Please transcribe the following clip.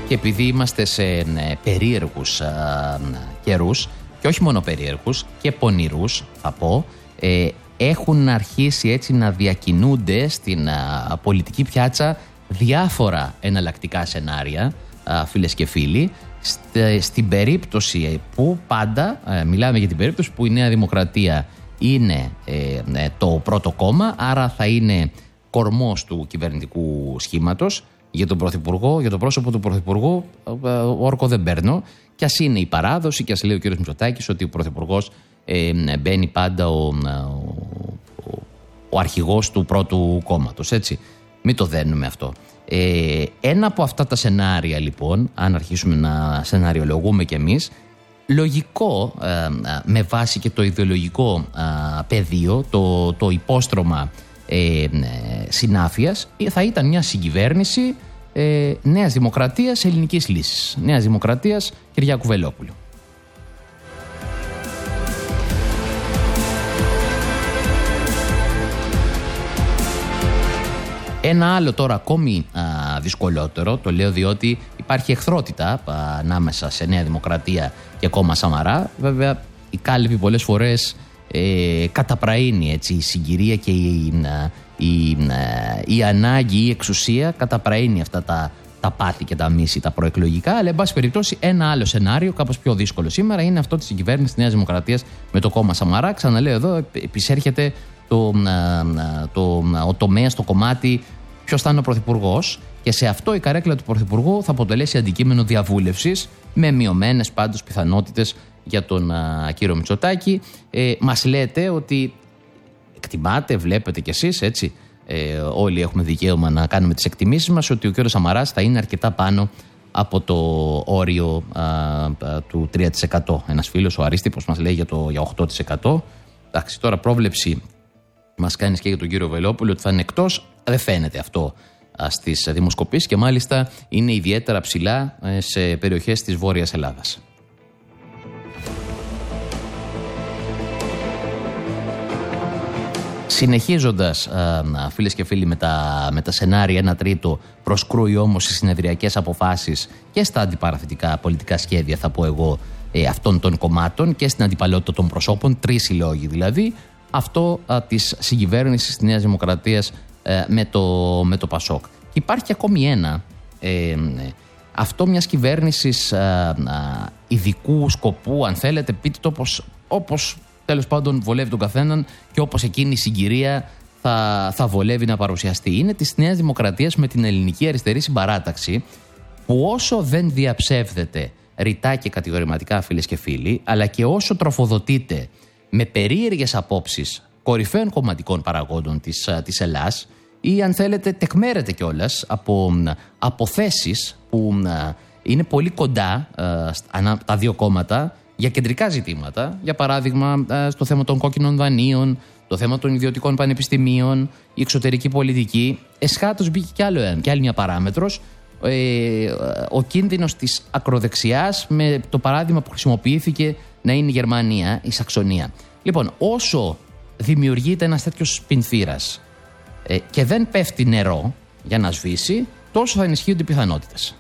και επειδή είμαστε σε περίεργους καιρούς, και όχι μόνο περίεργους και πονηρούς θα πω, έχουν αρχίσει έτσι να διακινούνται στην πολιτική πιάτσα διάφορα εναλλακτικά σενάρια, φίλες και φίλοι, στην περίπτωση που πάντα, μιλάμε για την περίπτωση που η Νέα Δημοκρατία είναι το πρώτο κόμμα, άρα θα είναι κορμός του κυβερνητικού σχήματος. Για τον Πρωθυπουργό, για το πρόσωπο του Πρωθυπουργού, όρκο δεν παίρνω. Κι ας είναι η παράδοση, κι ας λέει ο κ. Μητσοτάκης ότι ο Πρωθυπουργός μπαίνει πάντα ο αρχηγός του πρώτου κόμματος. Έτσι. Μην το δένουμε αυτό. Ένα από αυτά τα σενάρια, λοιπόν, αν αρχίσουμε να σεναριολογούμε κι εμείς, λογικό με βάση και το ιδεολογικό πεδίο, το υπόστρωμα συνάφειας, θα ήταν μια συγκυβέρνηση Νέας Δημοκρατίας Ελληνικής Λύσης, Νέας Δημοκρατίας Κυριάκου Βελόπουλου. Ένα άλλο τώρα ακόμη δυσκολότερο, το λέω διότι υπάρχει εχθρότητα ανάμεσα σε Νέα Δημοκρατία και κόμμα Σαμαρά. Βέβαια η κάλυπη πολλές φορές καταπραίνει, έτσι, η συγκυρία και η ανάγκη, η εξουσία καταπραίνει αυτά τα πάθη και τα μίση, τα προεκλογικά. Αλλά εν πάση περιπτώσει ένα άλλο σενάριο, κάπως πιο δύσκολο σήμερα, είναι αυτό της συγκυβέρνησης της Νέας Δημοκρατίας με το κόμμα Σαμαρά. Ξαναλέω, εδώ επισέρχεται ο τομέας, το κομμάτι ποιος θα είναι ο πρωθυπουργός, και σε αυτό η καρέκλα του πρωθυπουργού θα αποτελέσει αντικείμενο διαβούλευσης με μειωμένες πάντως πιθανότητες για τον κύριο Μητσοτάκη. Μας λέτε ότι εκτιμάτε, βλέπετε κι εσείς, έτσι, όλοι έχουμε δικαίωμα να κάνουμε τις εκτιμήσεις μας, ότι ο κύριος Σαμαράς θα είναι αρκετά πάνω από το όριο του 3%. Ένας φίλος, ο Αρίστιπος, μας λέει για 8%. Εντάξει, τώρα πρόβλεψη μας κάνεις και για τον κύριο Βελόπουλο ότι θα είναι εκτός. Δεν φαίνεται αυτό στις δημοσκοπήσεις και μάλιστα είναι ιδιαίτερα ψηλά σε περιοχές της Βόρειας Ελλάδας. Συνεχίζοντας, φίλες και φίλοι, με τα σενάρια, ένα τρίτο προσκρούει όμως στις συνεδριακές αποφάσεις και στα αντιπαραθετικά πολιτικά σχέδια, θα πω εγώ, αυτών των κομμάτων και στην αντιπαλότητα των προσώπων, τρεις συλλόγοι δηλαδή, αυτό της συγκυβέρνησης της Νέας Δημοκρατίας με το Πασόκ. Και υπάρχει ακόμη ένα, αυτό μιας κυβέρνησης ειδικού σκοπού, αν θέλετε, πείτε το όπως τέλος πάντων βολεύει τον καθέναν και όπως εκείνη η συγκυρία θα βολεύει να παρουσιαστεί. Είναι της Νέας Δημοκρατίας με την ελληνική αριστερή συμπαράταξη, που όσο δεν διαψεύδεται ρητά και κατηγορηματικά, φίλες και φίλοι, αλλά και όσο τροφοδοτείται με περίεργες απόψεις κορυφαίων κομματικών παραγόντων της Ελλάς, ή αν θέλετε τεκμέρεται κιόλας από θέσεις που είναι πολύ κοντά τα δύο κόμματα για κεντρικά ζητήματα, για παράδειγμα στο θέμα των κόκκινων δανείων, το θέμα των ιδιωτικών πανεπιστημίων, η εξωτερική πολιτική. Εσχάτως μπήκε κι άλλη μια παράμετρος, ο κίνδυνος της ακροδεξιάς, με το παράδειγμα που χρησιμοποιήθηκε να είναι η Γερμανία, η Σαξονία. Λοιπόν, όσο δημιουργείται ένας τέτοιος πινθύρας και δεν πέφτει νερό για να σβήσει, τόσο θα ενισχύονται οι πιθανότητες.